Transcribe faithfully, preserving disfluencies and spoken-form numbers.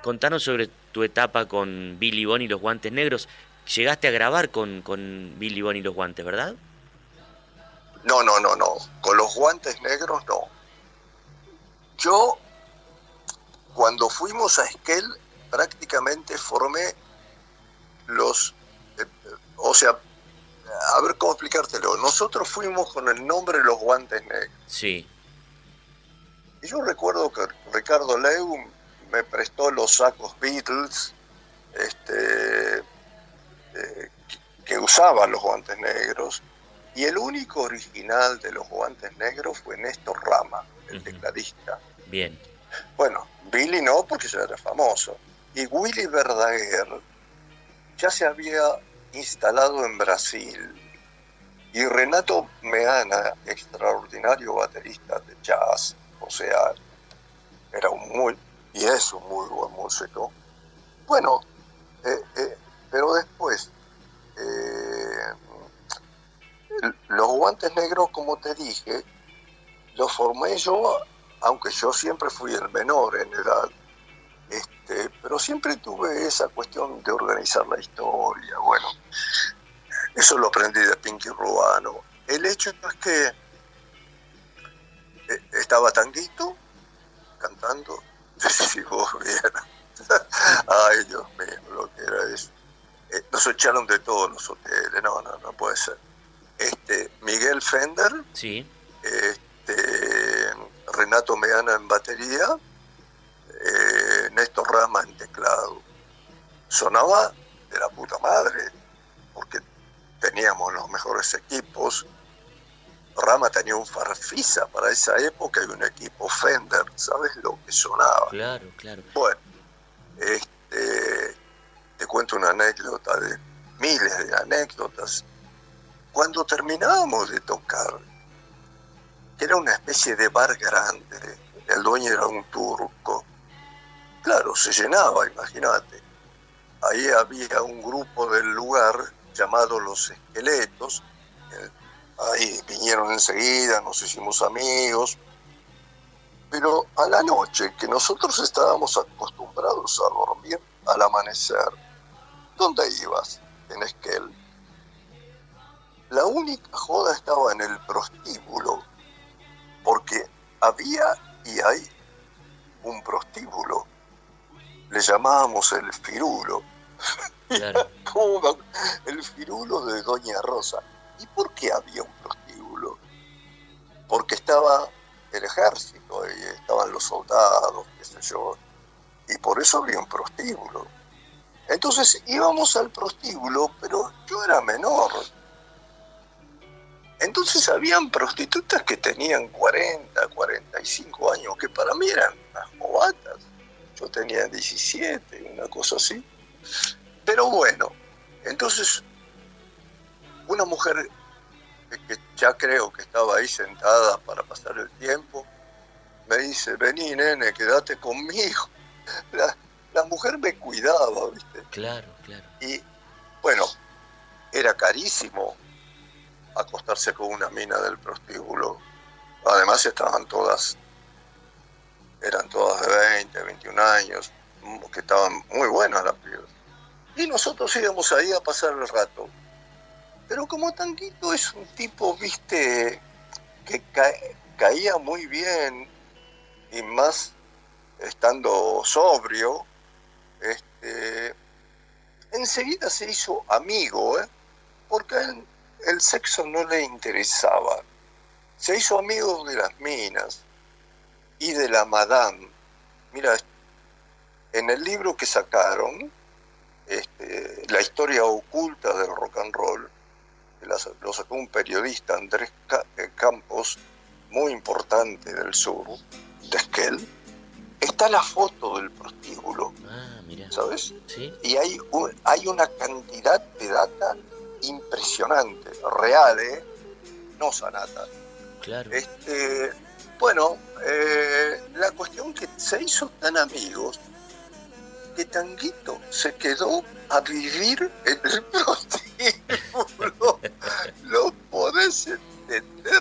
contanos sobre tu etapa con Billy Bond y los Guantes Negros. Llegaste a grabar con, con Billy Bond y los Guantes, ¿verdad? No, no, no, no. Con los Guantes Negros no. Yo, cuando fuimos a Esquel, prácticamente formé los... Eh, o sea, a ver cómo explicártelo. Nosotros fuimos con el nombre Los Guantes Negros. Sí. Y yo recuerdo que Ricardo Leu me prestó los sacos Beatles, este, eh, que usaban los Guantes Negros, y el único original de los Guantes Negros fue Néstor Rama, el uh-huh. tecladista. Bien. Bueno, Billy no, porque ya era famoso. Y Willy Verdaguer ya se había instalado en Brasil. Y Renato Meana, extraordinario baterista de jazz, o sea, era un muy, y es un muy buen músico. Bueno, eh, eh, pero después, eh, los Guantes Negros, como te dije, los formé yo, aunque yo siempre fui el menor en edad, este, pero siempre tuve esa cuestión de organizar la historia. Bueno, eso lo aprendí de Pinky Ruano. El hecho es que eh, estaba Tanguito cantando, si vos vieras. Ay, Dios mío, lo que era eso. Eh, nos echaron de todos los hoteles, no, no, no puede ser. Este, Miguel Fender, sí. este, Renato Meana en batería, eh, Néstor Rama en teclado. Sonaba de la puta madre, porque teníamos los mejores equipos. Rama tenía un Farfisa para esa época y un equipo Fender, ¿sabes lo que sonaba? Claro, claro. Bueno, este, te cuento una anécdota de miles de anécdotas. Cuando terminábamos de tocar, que era una especie de bar grande, el dueño era un turco, claro, se llenaba, imagínate. Ahí había un grupo del lugar llamado Los Esqueletos, ahí vinieron enseguida, nos hicimos amigos, pero a la noche, que nosotros estábamos acostumbrados a dormir al amanecer, ¿dónde ibas? En Esquel. La única joda estaba en el prostíbulo, porque había y hay un prostíbulo, le llamábamos el Firulo. Claro. El Firulo de Doña Rosa. ¿Y por qué había un prostíbulo? Porque estaba el ejército y estaban los soldados, qué sé yo, y por eso había un prostíbulo. Entonces íbamos al prostíbulo, pero yo era menor. Entonces habían prostitutas que tenían cuarenta, cuarenta y cinco años, que para mí eran unas jovatas. Yo tenía diecisiete, una cosa así. Pero bueno, entonces una mujer que ya creo que estaba ahí sentada para pasar el tiempo, me dice, vení nene, quédate conmigo. La, la mujer me cuidaba, ¿viste? Claro, claro. Y bueno, era carísimo acostarse con una mina del prostíbulo. Además estaban todas, eran todas de veinte, veintiún años, que estaban muy buenas las pibas. Y nosotros íbamos ahí a pasar el rato. Pero como Tanguito es un tipo, viste, que ca- caía muy bien, y más estando sobrio, este, enseguida se hizo amigo, ¿eh? Porque a él el sexo no le interesaba. Se hizo amigo de las minas y de la madame. Mira, en el libro que sacaron, este, La historia oculta del rock and roll, que la, lo sacó un periodista, Andrés Campos, muy importante del sur, de Esquel, está la foto del prostíbulo. Ah, mira. ¿Sabes? ¿Sí? Y hay, un, hay una cantidad de data impresionante, real, ¿eh? No sanata. Claro. Este, bueno, eh, la cuestión que se hizo tan amigos que Tanguito se quedó a vivir en el prostíbulo. ¿Lo podés entender?